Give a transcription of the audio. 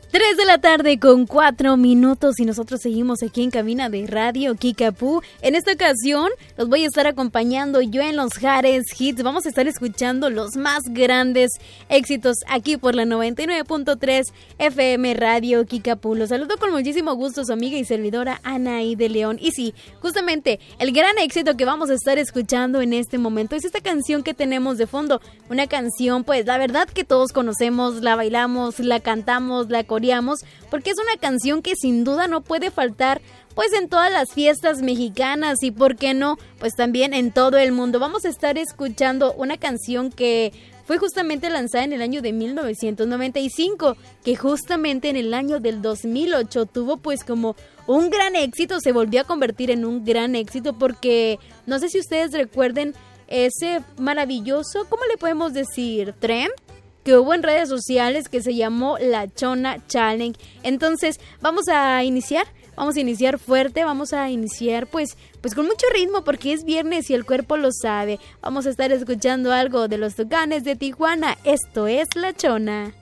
3 de la tarde con 4 minutos y nosotros seguimos aquí en cabina de Radio Kickapoo. En esta ocasión los voy a estar acompañando yo en los Jares Hits. Vamos a estar escuchando los más grandes éxitos aquí por la 99.3 FM Radio Kickapoo. Los saludo con muchísimo gusto su amiga y servidora Anaí de León. Y sí, justamente el gran éxito que vamos a estar escuchando en este momento es esta canción que tenemos de fondo. Una canción, pues la verdad que todos conocemos, la bailamos, la cantamos, la coreamos, porque es una canción que sin duda no puede faltar pues en todas las fiestas mexicanas y por qué no, pues también en todo el mundo. Vamos a estar escuchando una canción que fue justamente lanzada en el año de 1995, que justamente en el año del 2008 tuvo pues como un gran éxito, se volvió a convertir en un gran éxito porque no sé si ustedes recuerden ese maravilloso, ¿cómo le podemos decir? ¿Trend? Que hubo en redes sociales que se llamó La Chona Challenge. Entonces vamos a iniciar fuerte, vamos a iniciar pues con mucho ritmo porque es viernes y el cuerpo lo sabe. Vamos a estar escuchando algo de los Tucanes de Tijuana. Esto es La Chona.